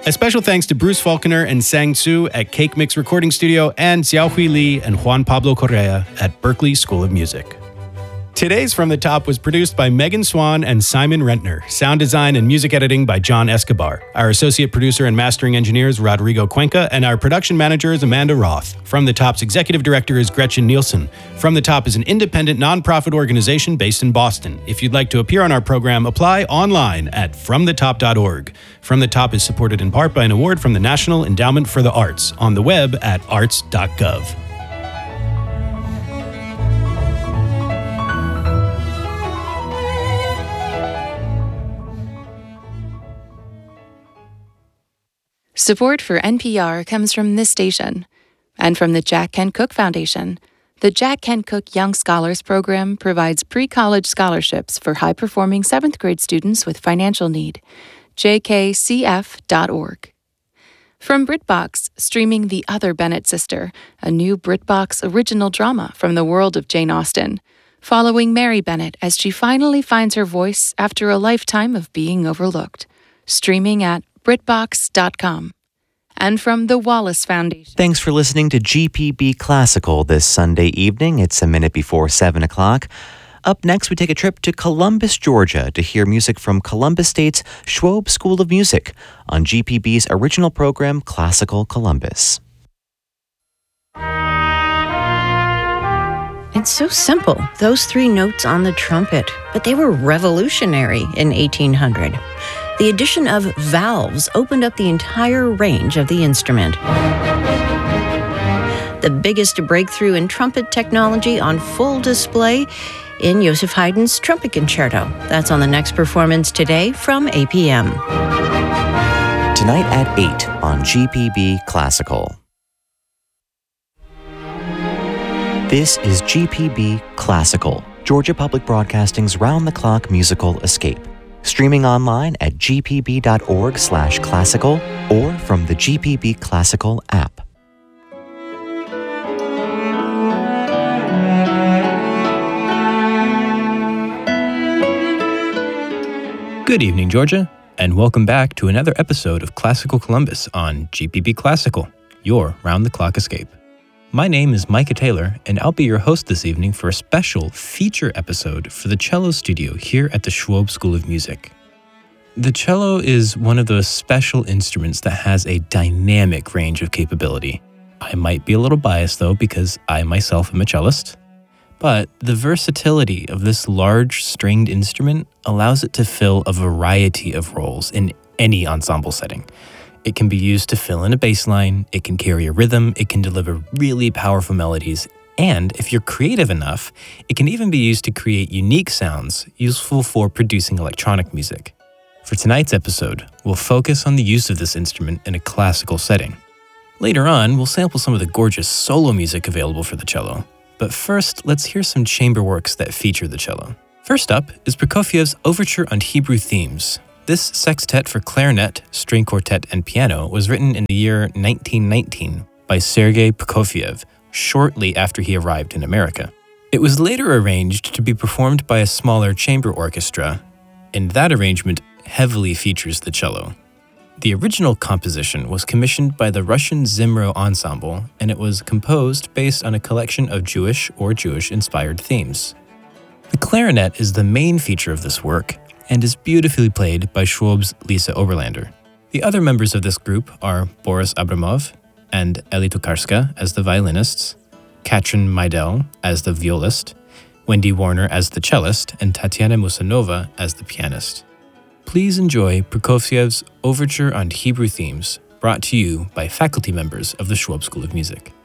A special thanks to Bruce Falconer and Sang Tzu at Cake Mix Recording Studio and Xiaohui Li and Juan Pablo Correa at Berklee School of Music. Today's From the Top was produced by Megan Swan and Simon Rentner. Sound design and music editing by John Escobar. Our associate producer and mastering engineer is Rodrigo Cuenca, and our production manager is Amanda Roth. From the Top's executive director is Gretchen Nielsen. From the Top is an independent nonprofit organization based in Boston. If you'd like to appear on our program, apply online at fromthetop.org. From the Top is supported in part by an award from the National Endowment for the Arts on the web at arts.gov. Support for NPR comes from this station and from the Jack Kent Cooke Foundation. The Jack Kent Cooke Young Scholars Program provides pre-college scholarships for high-performing 7th grade students with financial need. jkcf.org. From BritBox, streaming The Other Bennett Sister, a new BritBox original drama from the world of Jane Austen, following Mary Bennett as she finally finds her voice after a lifetime of being overlooked. Streaming at BritBox.com. And from the Wallace Foundation. Thanks for listening to GPB Classical this Sunday evening. It's a minute before 7 o'clock. Up next, we take a trip to Columbus, Georgia to hear music from Columbus State's Schwob School of Music on GPB's original program, Classical Columbus. It's so simple, those 3 notes on the trumpet, but they were revolutionary in 1800. The addition of valves opened up the entire range of the instrument. The biggest breakthrough in trumpet technology on full display in Joseph Haydn's Trumpet Concerto. That's on the next performance today from APM. Tonight at 8 on GPB Classical. This is GPB Classical, Georgia Public Broadcasting's round-the-clock musical escape. Streaming online at gpb.org/classical or from the GPB Classical app. Good evening, Georgia, and welcome back to another episode of Classical Columbus on GPB Classical, your round-the-clock escape. My name is Micah Taylor, and I'll be your host this evening for a special feature episode for the cello studio here at the Schwob School of Music. The cello is one of those special instruments that has a dynamic range of capability. I might be a little biased, though, because I myself am a cellist, but the versatility of this large stringed instrument allows it to fill a variety of roles in any ensemble setting. It can be used to fill in a bass line, it can carry a rhythm, it can deliver really powerful melodies, and if you're creative enough, it can even be used to create unique sounds useful for producing electronic music. For tonight's episode, we'll focus on the use of this instrument in a classical setting. Later on, we'll sample some of the gorgeous solo music available for the cello. But first, let's hear some chamber works that feature the cello. First up is Prokofiev's Overture on Hebrew Themes. This sextet for clarinet, string quartet, and piano was written in the year 1919 by Sergei Prokofiev, shortly after he arrived in America. It was later arranged to be performed by a smaller chamber orchestra, and that arrangement heavily features the cello. The original composition was commissioned by the Russian Zimro Ensemble, and it was composed based on a collection of Jewish or Jewish-inspired themes. The clarinet is the main feature of this work, and is beautifully played by Schwob's Lisa Oberlander. The other members of this group are Boris Abramov and Eli Tokarska as the violinists, Katrin Meidel as the violist, Wendy Warner as the cellist, and Tatiana Musanova as the pianist. Please enjoy Prokofiev's Overture on Hebrew Themes, brought to you by faculty members of the Schwob School of Music.